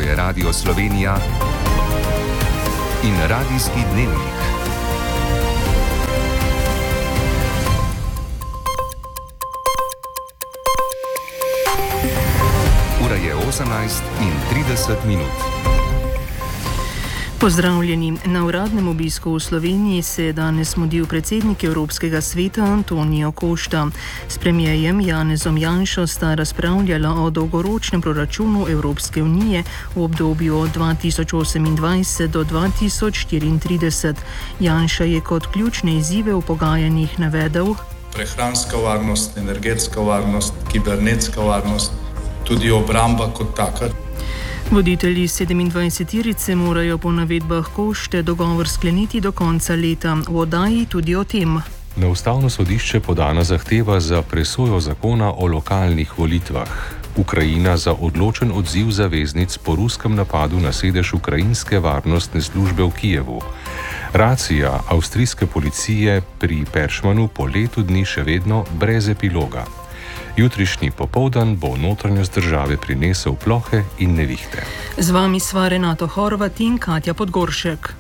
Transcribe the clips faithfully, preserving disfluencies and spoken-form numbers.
je Radio Slovenija in Radijski dnevnik. Ura je osemnajst in trideset minut. Pozdravljeni. Na uradnem obisku v Sloveniji se je danes mudil predsednik Evropskega sveta Antonio Costa. S premierjem Janezom Janšo sta razpravljala o dolgoročnem proračunu Evropske unije v obdobju od dva tisoč osemindvajset do dva tisoč štiriintrideset. Janša je kot ključne izzive v pogajanjih navedel: prehranska varnost, energetska varnost, kibernetska varnost, tudi obramba kot taka. Voditelji sedemindvajseterice morajo po navedbah Košte dogovor skleniti do konca leta. V oddaji tudi o tem. Na ustavno sodišče podana zahteva za presojo zakona o lokalnih volitvah. Ukrajina za odločen odziv zaveznic po ruskem napadu na sedež ukrajinske varnostne službe v Kijevu. Racija avstrijske policije pri Peršmanu po letu dni še vedno brez epiloga. Jutrišnji popoldan bo notranjost države prinesel plohe in nevihte. Z vami sva Renato Horvat in Katja Podgoršek.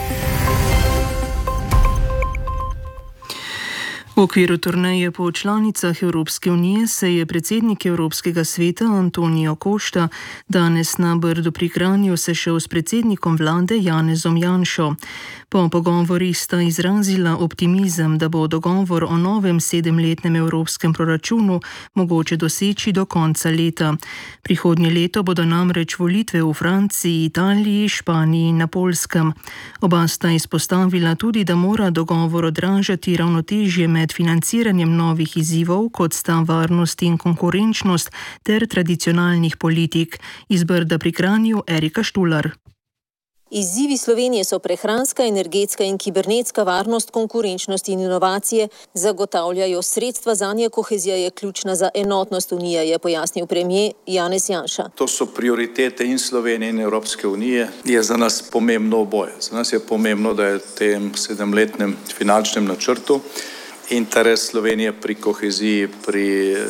V okviru turneje po članicah Evropske unije se je predsednik Evropskega sveta Antonio Costa danes na Brdu pri Kranju sešel s predsednikom vlade Janezom Janšo. Po pogovorih sta izrazila optimizem, da bo dogovor o novem sedemletnem evropskem proračunu mogoče doseči do konca leta. Prihodnje leto bodo namreč volitve v Franciji, Italiji, Španiji in na Poljskem. Oba sta izpostavila tudi, da mora dogovor odražati ravnotežje med financiranjem novih izzivov, kot sta varnost in konkurenčnost, ter tradicionalnih politik. Iz Brda pri Kranju Erika Štular. Izzivi Slovenije so prehranska, energetska in kibernetska varnost, konkurenčnost in inovacije, zagotavljajo sredstva zanje, kohezija je ključna za enotnost Unije, je pojasnil premier Janez Janša. To so prioritete in Slovenije in Evropske unije. Je za nas pomembno oboje. Za nas je pomembno, da je v tem sedemletnem finančnem načrtu interes Slovenije pri koheziji, pri eh,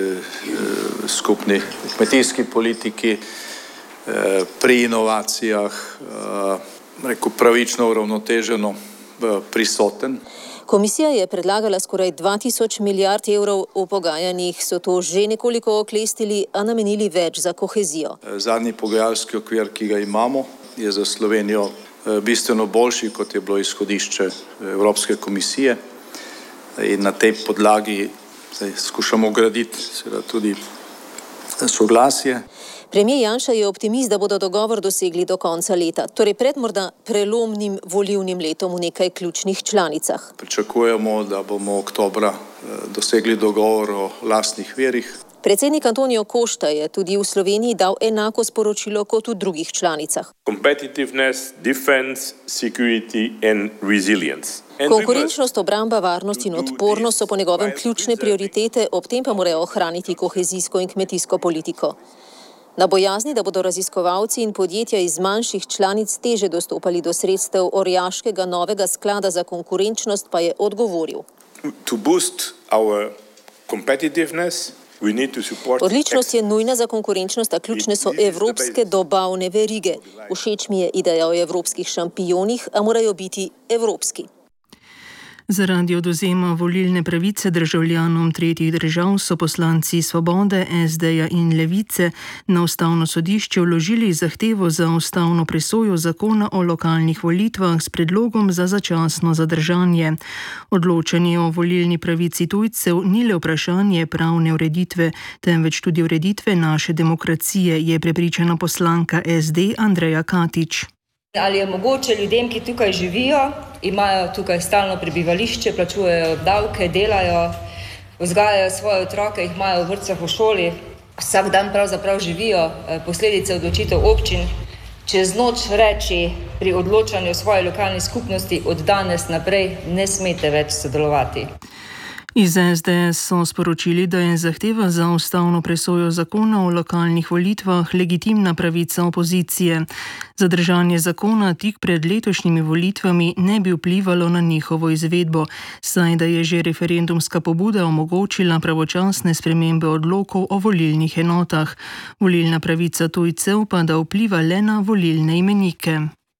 skupni kmetijski politiki, pri inovacijah, rekel pravično uravnoteženo prisoten. Komisija je predlagala skoraj dva tisoč milijard evrov, v pogajanjih so to že nekoliko oklestili, a namenili več za kohezijo. Zadnji pogajalski okvir, ki ga imamo, je za Slovenijo bistveno boljši, kot je bilo izhodišče Evropske komisije, in na tej podlagi zdaj skušamo graditi seveda tudi soglasje. Premier Janša je optimist, da bodo dogovor dosegli do konca leta, torej pred morda prelomnim volilnim letom v nekaj ključnih članicah. Pričakujemo, da bomo oktobra dosegli dogovor o lastnih virih. Predsednik Antonio Costa je tudi v Sloveniji dal enako sporočilo kot v drugih članicah. Competitiveness, defense, security and resilience. Konkurenčnost, obramba, varnost in odpornost so po njegovem ključne prioritete, ob tem pa morajo ohraniti kohezijsko in kmetijsko politiko. Na bojazni, da bodo raziskovalci in podjetja iz manjših članic teže dostopali do sredstev orjaškega novega sklada za konkurenčnost, pa je odgovoril. To boost our competitiveness, we need to support... Odličnost je nujna za konkurenčnost, a ključne so evropske dobavne verige. Všeč mi je ideja o evropskih šampionih, a morajo biti evropski. Zaradi odvzema volilne pravice državljanom tretjih držav so poslanci Svobode, es de-ja in Levice na ustavno sodišče vložili zahtevo za ustavno presojo zakona o lokalnih volitvah s predlogom za začasno zadržanje. Odločanje o volilni pravici tujcev ni le vprašanje pravne ureditve, temveč tudi ureditve naše demokracije, je prepričana poslanka es de Andreja Katič. Ali je mogoče ljudem, ki tukaj živijo, imajo tukaj stalno prebivališče, plačujejo davke, delajo, vzgajajo svoje otroke, jih imajo v vrtcih, v šoli, vsak dan pravzaprav živijo posledice odločitev občin, čez noč reči pri odločanju svoje lokalne skupnosti od danes naprej ne smete več sodelovati. Iz es de es so sporočili, da je zahteva za ustavno presojo zakona o lokalnih volitvah legitimna pravica opozicije. Zadržanje zakona tik pred letošnjimi volitvami ne bi vplivalo na njihovo izvedbo, saj da je že referendumska pobuda omogočila pravočasne spremembe odlokov o volilnih enotah. Volilna pravica tujcev pa da vpliva le na volilne imenike.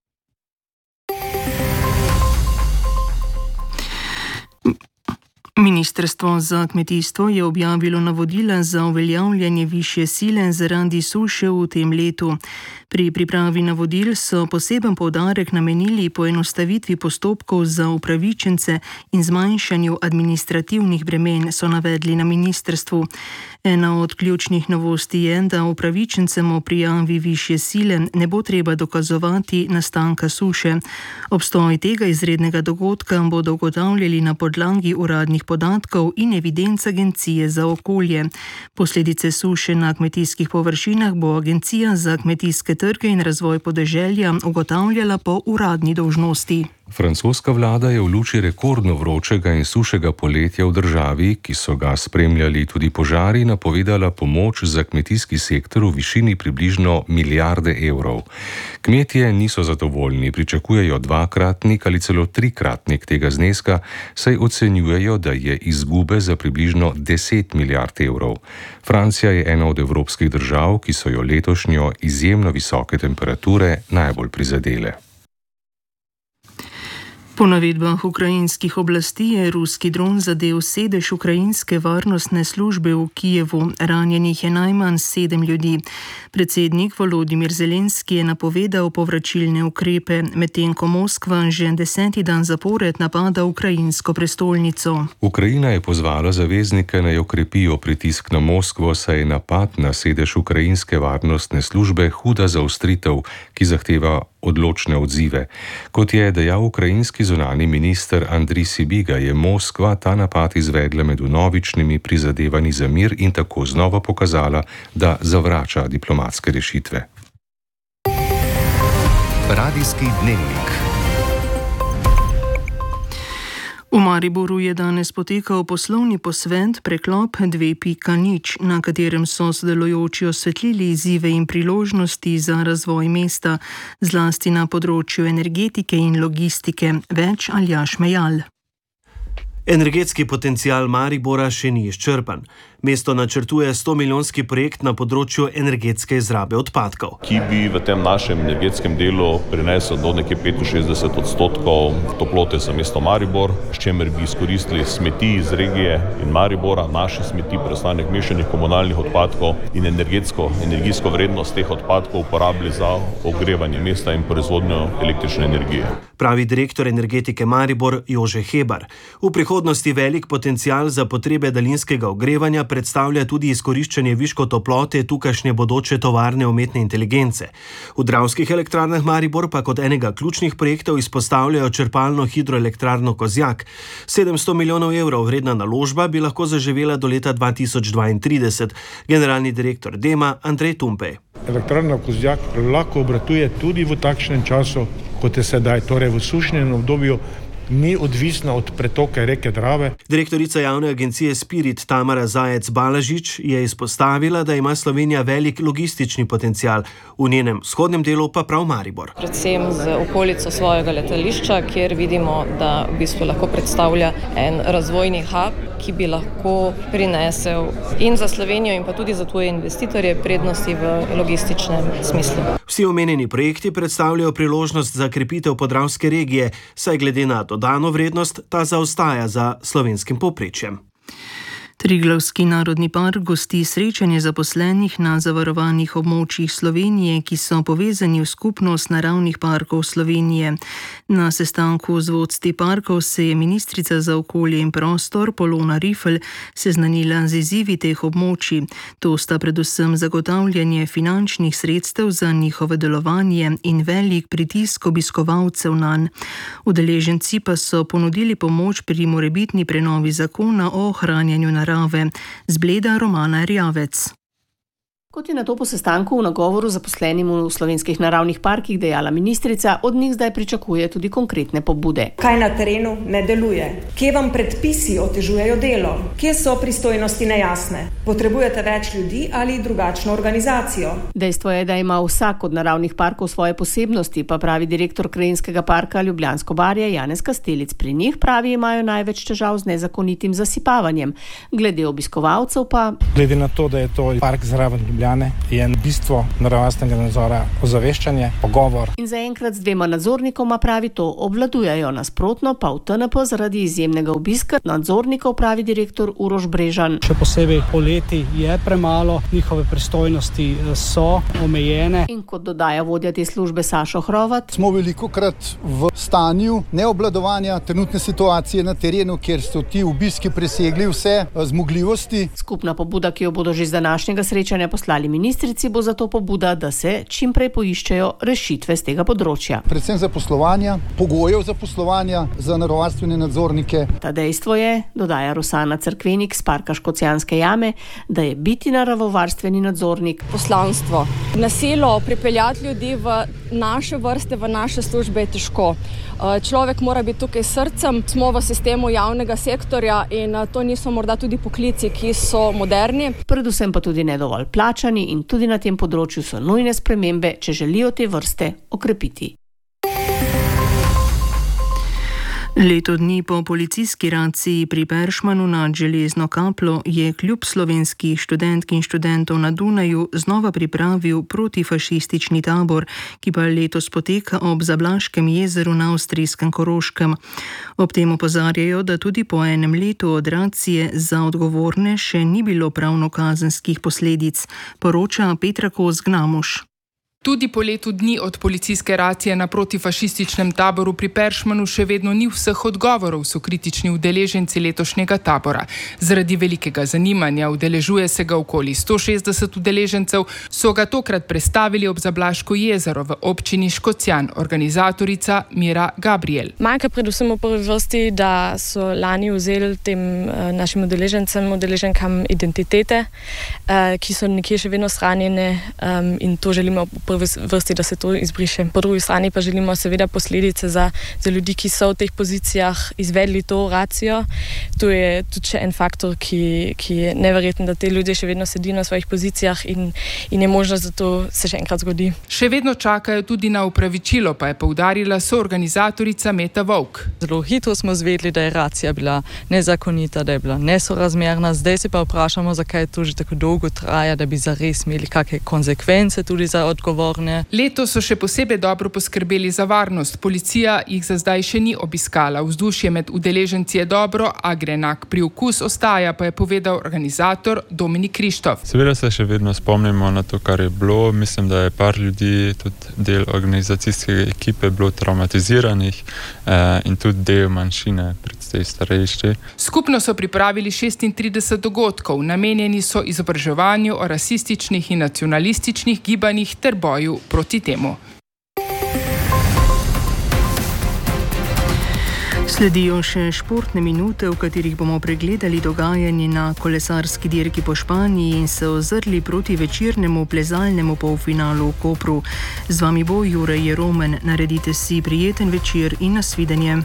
Ministrstvo za kmetijstvo je objavilo navodila za uveljavljanje višje sile zaradi suše v tem letu. Pri pripravi navodil so poseben poudarek namenili poenostavitvi postopkov za upravičence in zmanjšanju administrativnih bremen, so navedli na ministrstvu. Ena od ključnih novosti je, da upravičencem o prijavi višje sile ne bo treba dokazovati nastanka suše. Obstoj tega izrednega dogodka bodo ugotavljali na podlagi uradnih podatkov in evidenc Agencije za okolje. Posledice suše na kmetijskih površinah bo Agencija za kmetijske trge in razvoj podeželja ugotavljala po uradni dolžnosti. Francoska vlada je v luči rekordno vročega in sušega poletja v državi, ki so ga spremljali tudi požari, napovedala pomoč za kmetijski sektor v višini približno milijarde evrov. Kmetje niso zadovoljni, pričakujejo dvakratnik ali celo trikratnik tega zneska, saj ocenjujejo, da je izgube za približno deset milijard evrov. Francija je ena od evropskih držav, ki so jo letošnjo izjemno visoke temperature najbolj prizadele. Po navedbah ukrajinskih oblasti je ruski dron zadel sedež ukrajinske varnostne službe v Kijevu. Ranjenih je najmanj sedem ljudi. Predsednik Volodimir Zelenski je napovedal povračilne ukrepe, medtem ko Moskva že deseti dan zapored napada ukrajinsko prestolnico. Ukrajina je pozvala zaveznike, naj okrepijo pritisk na Moskvo, saj je napad na sedež ukrajinske varnostne službe huda zaostritev, ki zahteva odločne odzive. Kot je dejal ukrajinski zunani minister Andrij Sibiga, je Moskva ta napad izvedla med vnovičnimi prizadevanji za mir in tako znova pokazala, da zavrača diplomatske rešitve. Radijski dnevnik. V Mariboru je danes potekal poslovni posvet Preklop dve pika nič, na katerem so sodelujoči osvetlili izzive in priložnosti za razvoj mesta, zlasti na področju energetike in logistike. Več Aljaž Mejal. Energetski potencial Maribora še ni izčrpan. Mesto načrtuje sto milijonski projekt na področju energetske izrabe odpadkov, ki bi v tem našem energetskem delu prinesel do nekje petinšestdeset odstotkov toplote za mesto Maribor, s čimer bi izkoristili smeti iz regije in Maribora, naše smeti, preostanek mešanih komunalnih odpadkov in energetsko, energijsko vrednost teh odpadkov uporabili za ogrevanje mesta in proizvodnjo električne energije. Pravi direktor energetike Maribor Jože Hebar. V prihodnosti velik potencial za potrebe daljinskega ogrevanja predstavlja tudi izkoriščanje viškov toplote tukajšnje bodoče tovarne umetne inteligence. V Dravskih elektrarnah Maribor pa kot enega ključnih projektov izpostavljajo črpalno hidroelektrarno Kozjak. sedemsto milijonov evrov vredna naložba bi lahko zaživela do leta dva tisoč dvaintrideset. Generalni direktor Dema Andrej Tumpej. Elektrarna Kozjak lahko obratuje tudi v takšnem času, kot je sedaj, torej v sušnem obdobju, ni odvisna od pretoka reke Drave. Direktorica javne agencije Spirit Tamara Zajec-Balažič je izpostavila, da ima Slovenija velik logistični potencial, v njenem vzhodnem delu pa prav Maribor. Predvsem z okolico svojega letališča, kjer vidimo, da v bistvu lahko predstavlja en razvojni hub, ki bi lahko prinesel in za Slovenijo in pa tudi za tuje investitorje prednosti v logističnem smislu. Vsi omenjeni projekti predstavljajo priložnost za krepitev podravske regije, saj glede na dodano vrednost ta zaostaja za slovenskim povprečjem. Triglavski narodni park gosti srečanje zaposlenih na zavarovanih območjih Slovenije, ki so povezani v skupnost naravnih parkov Slovenije. Na sestanku z vodstvi parkov se je ministrica za okolje in prostor Polona Rifl seznanila z izzivi teh območij. To sta predvsem zagotavljanje finančnih sredstev za njihovo delovanje in velik pritisk obiskovalcev nanj. Udeleženci pa so ponudili pomoč pri morebitni prenovi zakona o ohranjanju narave. Zbleda Romana Rjavec. Kot je na to po sestanku v nagovoru zaposlenim v slovenskih naravnih parkih dejala ministrica, od njih zdaj pričakuje tudi konkretne pobude. Kaj na terenu ne deluje? Kje vam predpisi otežujejo delo? Kje so pristojnosti nejasne? Potrebujete več ljudi ali drugačno organizacijo? Dejstvo je, da ima vsak od naravnih parkov svoje posebnosti, pa pravi direktor Krajinskega parka Ljubljansko barje Janez Kastelic. Pri njih pravi imajo največ težav z nezakonitim zasipavanjem. Glede obiskovalcev pa... Glede na to, da je to park zraven Ljubljane, je bistvo naravovarstvenega nadzora ozaveščanje, pogovor. In zaenkrat z dvema nadzornikoma pravi to obvladujejo. Nasprotno pa v T N P zaradi izjemnega obiska nadzornikov pravi direktor Uroš Brežan. Še posebej poleti je premalo, njihove pristojnosti so omejene. In kot dodaja vodja te službe Sašo Hrovat, smo velikokrat v stanju neobvladovanja trenutne situacije na terenu, kjer so ti obiski presegli vse zmogljivosti. Skupna pobuda, ki jo bodo že z današnjega srečanja poslali ministrici, bo zato pobuda, da se čim prej poiščejo rešitve z tega področja. Predvsem zaposlovanja, pogojev zaposlovanja za naravovarstvene nadzornike. Ta dejstvo je, dodaja Rosana Cerkvenik z parka Škocjanske jame, da je biti naravovarstveni nadzornik poslanstvo. Na silo pripeljati ljudi v naše vrste, v naše službe je težko. Človek mora biti tukaj srcem, smo v sistemu javnega sektorja in to niso morda tudi poklici, ki so moderni. Predvsem pa tudi ne dovolj plačani in tudi na tem področju so nujne spremembe, če želijo te vrste okrepiti. Leto dni po policijski raciji pri Peršmanu nad Železno kaplo je klub slovenskih študentk in študentov na Dunaju znova pripravil protifašistični tabor, ki pa letos poteka ob Zablaškem jezeru na avstrijskem Koroškem. Ob tem opozarjajo, da tudi po enem letu od racije za odgovorne še ni bilo pravno-kazenskih posledic, poroča Petra Kozgnamuš. Tudi po letu dni od policijske racije na protifašističnem taboru pri Peršmanu še vedno ni vseh odgovorov, so kritični udeleženci letošnjega tabora. Zaradi velikega zanimanja, udeležuje se ga okoli sto šestdeset udeležencev, so ga tokrat prestavili ob Zablaško jezero v občini Škocjan, organizatorica Mira Gabriel. Manjka predvsem v prvi vrsti, da so lani vzeli tem našim udeležencem, udeleženkam identitete, ki so nekje še vedno shranjene in to želimo v vrsti, da se to izbriše. Po drugi strani pa želimo seveda posledice za, za ljudi, ki so v teh pozicijah izvedli to racijo. To je tudi še en faktor, ki, ki je neverjeten, da te ljudje še vedno sedijo na svojih pozicijah in, in je možnost, da to se še enkrat zgodi. Še vedno čakajo tudi na upravičilo, pa je poudarila soorganizatorica Meta Vovk. Zelo hitro smo zvedeli, da je racija bila nezakonita, da je bila nesorazmerna. Zdaj se pa vprašamo, zakaj to že tako dolgo traja, da bi zares imeli kakšne konsekvence tudi za odgovor. Letos so še posebej dobro poskrbeli za varnost. Policija jih za zdaj še ni obiskala. Vzdušje med udeleženci je dobro, a grenak priokus ostaja, pa je povedal organizator Dominik Krištof. Seveda se še vedno spomnimo na to, kar je bilo. Mislim, da je par ljudi, tudi del organizacijske ekipe bilo traumatiziranih eh, in tudi del manjšine, predvsej starejši. Skupno so pripravili šestintrideset dogodkov. Namenjeni so izobraževanju o rasističnih in nacionalističnih gibanjih ter boju proti temu. Sledijo še športne minute, v katerih bomo pregledali dogajanje na kolesarski dirki po Španiji in se ozrli proti večernemu plezalnemu polfinalu v Kopru. Z vami bo Jure Jeromen. Naredite si prijeten večer in nasvidenje.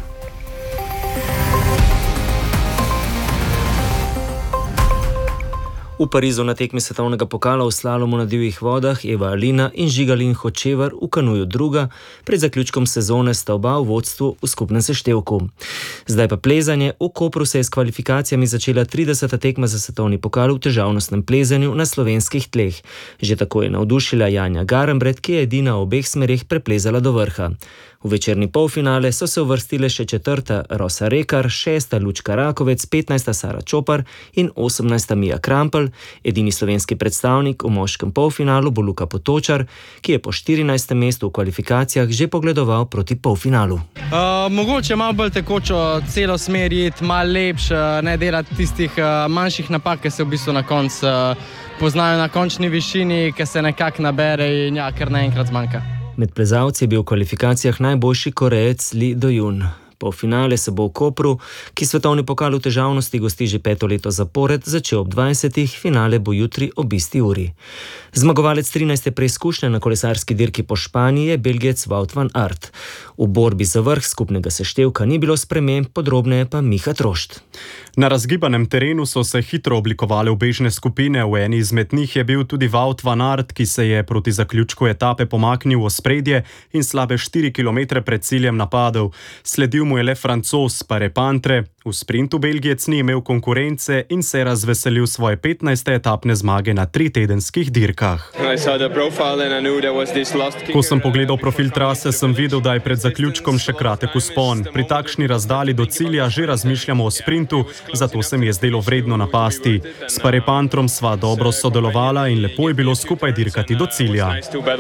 V Parizu na tekmi svetovnega pokala v slalomu na divjih vodah Eva Alina in Žigalin Hočevar v kanuju druga, pred zaključkom sezone sta oba v vodstvu v skupnem seštevku. Zdaj pa plezanje. V Kopru se je s kvalifikacijami začela trideseta tekma za svetovni pokal v težavnostnem plezanju na slovenskih tleh. Že tako je navdušila Janja Garambret, ki je edina v obeh smereh preplezala do vrha. V večerni polfinale so se uvrstile še četrta Rosa Rekar, šesta Lučka Rakovec, petnajsta Sara Čopar in osemnajsta Mija Krampelj. Edini slovenski predstavnik v moškem polfinalu bo Luka Potočar, ki je po štirinajstem mestu v kvalifikacijah že pogledoval proti polfinalu. Uh, mogoče malo bolj tekočo celo smer iti, malo lepše, ne delati tistih uh, manjših napak, ki se v bistvu na koncu uh, poznajo na končni višini, ki se nekako nabere in ja, ker naenkrat zmanjka. Med plezalci je bil v kvalifikacijah najboljši Korejec Lee Do-jun. Polfinale se bo v Kopru, ki svetovni pokal v težavnosti gosti že peto leto zapored, začel ob dvajsetih, finale bo jutri ob isti uri. Zmagovalec trinajste preizkušnje na kolesarski dirki po Španiji je Belgijec Wout van Aert. V borbi za vrh skupnega seštevka ni bilo sprememb, podrobneje pa Miha Trošt. Na razgibanem terenu so se hitro oblikovale ubežne skupine, v eni izmed njih je bil tudi Wout van Aert, ki se je proti zaključku etape pomaknil v ospredje in slabe štiri kilometre pred ciljem napadel. Sledil mu je le Francoz Parapantre. V sprintu Belgijec ni imel konkurence in se je razveselil svoje petnajste etapne zmage na tritedenskih dirkah. Ko sem pogledal profil trase, sem videl, da je pred zaključkom še kratek vzpon. Pri takšni razdalji do cilja že razmišljamo o sprintu, zato se mi je zdelo vredno napasti. S Parapantrom sva dobro sodelovala in lepo je bilo skupaj dirkati do cilja.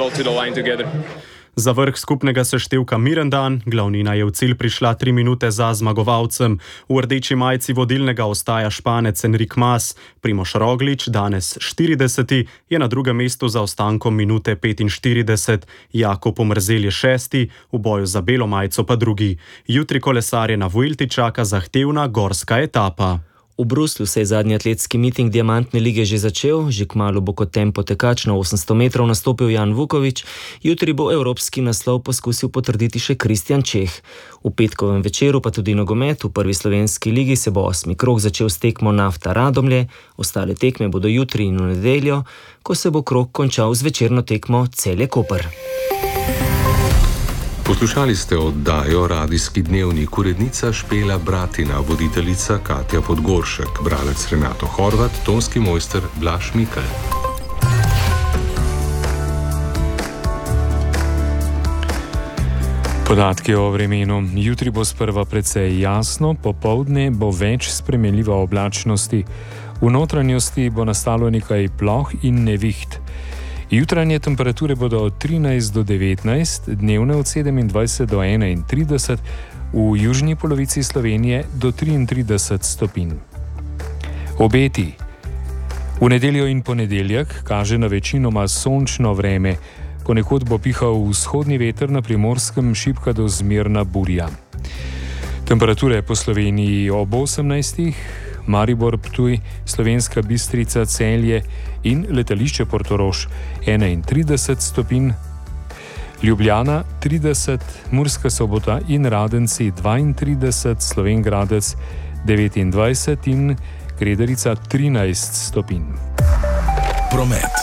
Za vrh skupnega seštevka miren dan, glavnina je v cilj prišla tri minute za zmagovalcem. V rdeči majici vodilnega ostaja Španec Enric Mas. Primož Roglič, danes štirideseti, je na drugem mestu za ostankom minute petinštirideset. Jakob Omrzel je šesti, v boju za belo majico pa drugi. Jutri kolesarje na Vuelti čaka zahtevna gorska etapa. V Bruslju se je zadnji atletski miting Diamantne lige že začel, že kmalu bo kot tempo tekač na osemsto metrov nastopil Jan Vuković, jutri bo evropski naslov poskusil potrditi še Kristjan Čeh. V petkovem večeru pa tudi nogomet, v prvi slovenski ligi se bo osmi krog začel s tekmo Nafta Radomlje, ostale tekme bodo jutri in v nedeljo, ko se bo krog končal z večerno tekmo Celje Koper. Poslušali ste oddajo Radijski dnevnik, urednica Špela Bratina, voditeljica Katja Podgoršek, bralec Renato Horvat, tonski mojster Blaž Mikl. Podatki o vremenu. Jutri bo sprva precej jasno, popoldne bo več spremenljiva oblačnosti. V notranjosti bo nastalo nekaj ploh in neviht. Jutranje temperature bodo od trinajst do devetnajst, dnevne od sedemindvajset do enaintrideset, v južni polovici Slovenije do triintrideset stopinj. Obeti. V nedeljo in ponedeljek kaže na večinoma sončno vreme, ponekod bo pihal vzhodni veter, na Primorskem šibka do zmerna burja. Temperature po Sloveniji ob osemnajstih, Maribor, Ptuj, Slovenska Bistrica, Celje in letališče Portorož enaintrideset stopinj, Ljubljana trideset, Murska Sobota in Radenci dvaintrideset, Slovenj Gradec devetindvajset in Grederica trinajst stopinj. Promet.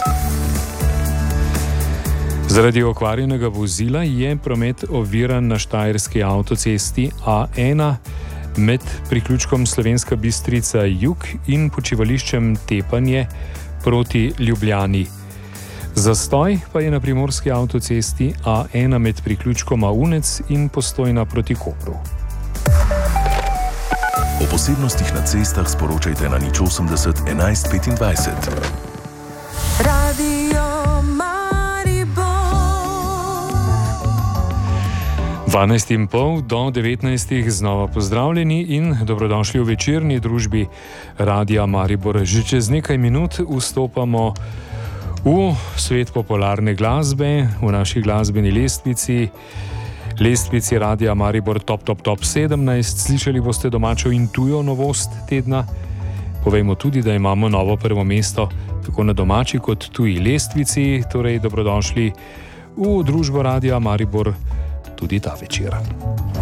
Zaradi okvarjenega vozila je promet oviran na štajerski avtocesti A ena med priključkom Slovenska Bistrica jug in počivališčem Tepanje proti Ljubljani. Zastoj pa je na primorski avtocesti A ena med priključkoma Unec in Postojna proti Kopru. O posebnostih na cestah sporočajte na nič osemdeset enajst petindvajset. Radio dvanajst in pol do devetnajstih znova pozdravljeni in dobrodošli v večerni družbi Radia Maribor. Že čez nekaj minut vstopamo v svet popularne glasbe, v naši glasbeni lestvici, lestvici Radia Maribor Top Top Top sedemnajst. Slišali boste domačo in tujo novost tedna. Povejmo tudi, da imamo novo prvo mesto tako na domači kot tuji lestvici, torej dobrodošli v družbo Radia Maribor tudi ta večer.